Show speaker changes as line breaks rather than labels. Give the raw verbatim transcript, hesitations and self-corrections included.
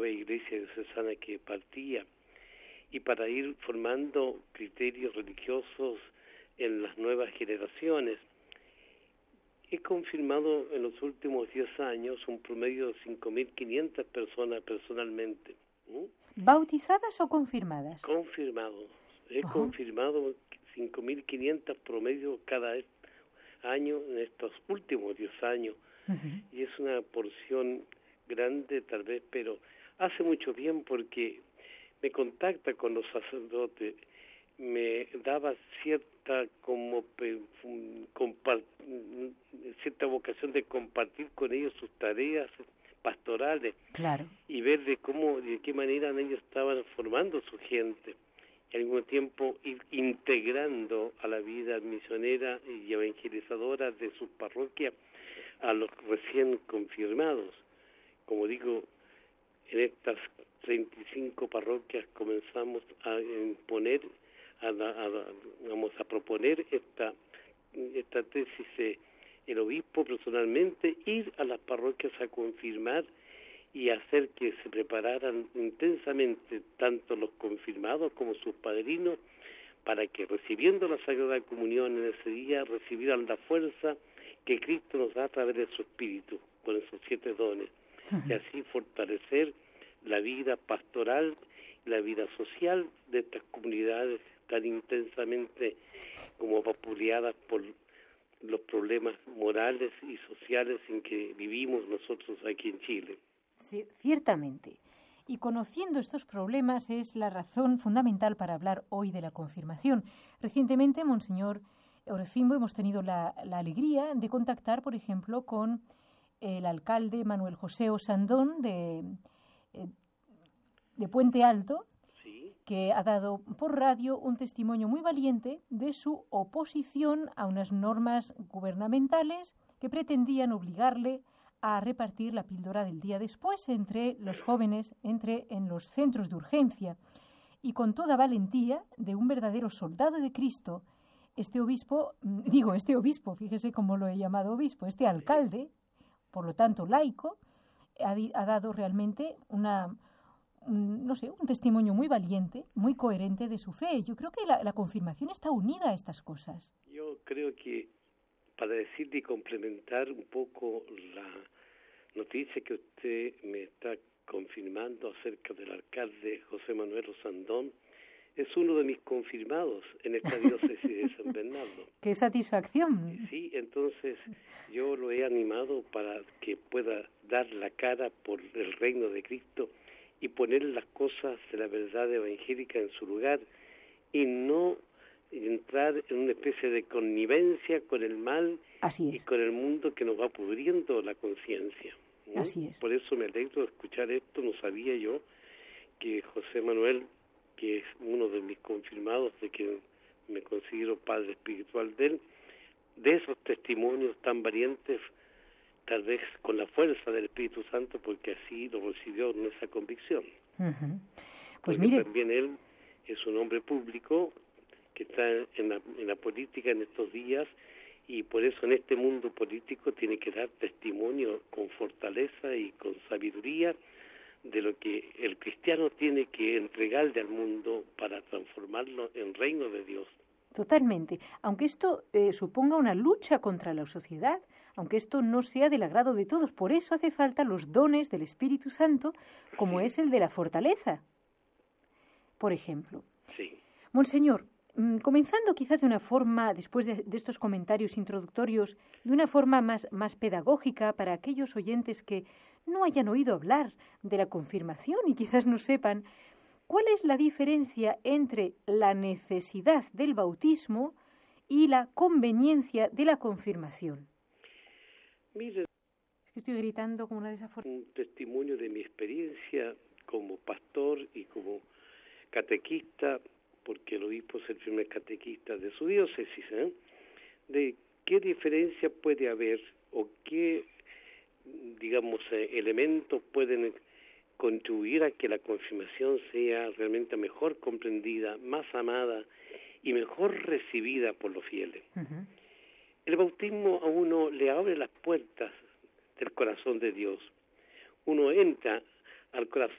nueva iglesia diocesana que partía y para ir formando criterios religiosos en las nuevas generaciones. He confirmado en los últimos diez años un promedio de cinco mil quinientas personas personalmente. ¿Mm?
¿Bautizadas o confirmadas?
Confirmados. He uh-huh. confirmado cinco mil quinientas promedios cada año en estos últimos diez años. Uh-huh. Y es una porción grande tal vez, pero hace mucho bien porque me contacta con los sacerdotes, me daba cierta como compart, cierta vocación de compartir con ellos sus tareas pastorales,
claro,
y ver de cómo, de qué manera ellos estaban formando su gente y al mismo tiempo ir integrando a la vida misionera y evangelizadora de sus parroquias a los recién confirmados. Como digo, en estas treinta y cinco parroquias comenzamos a imponer, a, a, a, vamos a proponer esta, esta tesis, eh, el obispo personalmente, ir a las parroquias a confirmar y hacer que se prepararan intensamente tanto los confirmados como sus padrinos para que recibiendo la Sagrada Comunión en ese día recibieran la fuerza que Cristo nos da a través de su Espíritu, con esos siete dones, uh-huh. y así fortalecer la vida pastoral, la vida social de estas comunidades tan intensamente como vapuleadas por los problemas morales y sociales en que vivimos nosotros aquí en Chile.
Sí, ciertamente. Y conociendo estos problemas es la razón fundamental para hablar hoy de la confirmación. Recientemente, Monseñor Orozimbo, hemos tenido la, la alegría de contactar, por ejemplo, con el alcalde Manuel José Osandón de, de Puente Alto,
¿sí?,
que ha dado por radio un testimonio muy valiente de su oposición a unas normas gubernamentales que pretendían obligarle a repartir la píldora del día después entre los jóvenes, entre en los centros de urgencia. Y con toda valentía de un verdadero soldado de Cristo, este obispo, digo, este obispo, fíjese cómo lo he llamado obispo, este alcalde, por lo tanto laico, ha, ha dado realmente una, un, no sé, un testimonio muy valiente, muy coherente de su fe. Yo creo que la, la confirmación está unida a estas cosas.
Yo creo que, para decirle y complementar un poco la noticia que usted me está confirmando acerca del alcalde José Manuel Osandón, es uno de mis confirmados en esta diócesis de San Bernardo.
¡Qué satisfacción!
Sí, entonces yo lo he animado para que pueda dar la cara por el reino de Cristo y poner las cosas de la verdad evangélica en su lugar y no entrar en una especie de connivencia con el mal.
Así es.
Y con el mundo que nos va pudriendo la conciencia, ¿no?
Así es.
Por eso me alegro de escuchar esto. No sabía yo que José Manuel, que es uno de mis confirmados, de que me considero padre espiritual de él, de esos testimonios tan valientes, tal vez con la fuerza del Espíritu Santo, porque así lo recibió en esa convicción.
Uh-huh. Pues
porque
mire,
también él es un hombre público que está en la, en la política en estos días, y por eso en este mundo político tiene que dar testimonio con fortaleza y con sabiduría de lo que el cristiano tiene que entregarle al mundo para transformarlo en reino de Dios.
Totalmente. Aunque esto eh, suponga una lucha contra la sociedad, aunque esto no sea del agrado de todos, por eso hace falta los dones del Espíritu Santo, como
sí.
es el de la fortaleza, por ejemplo.
Sí.
Monseñor, comenzando quizás de una forma, después de, de estos comentarios introductorios, de una forma más, más pedagógica para aquellos oyentes que no hayan oído hablar de la confirmación y quizás no sepan, ¿cuál es la diferencia entre la necesidad del bautismo y la conveniencia de la confirmación?
Mire,
es que estoy gritando como una desafortunada.
Un testimonio de mi experiencia como pastor y como catequista, porque el obispo es el primer catequista de su diócesis, ¿eh? De qué diferencia puede haber o qué, digamos, eh, elementos pueden contribuir a que la confirmación sea realmente mejor comprendida, más amada y mejor recibida por los fieles. Uh-huh. El bautismo a uno le abre las puertas del corazón de Dios. Uno entra al corazón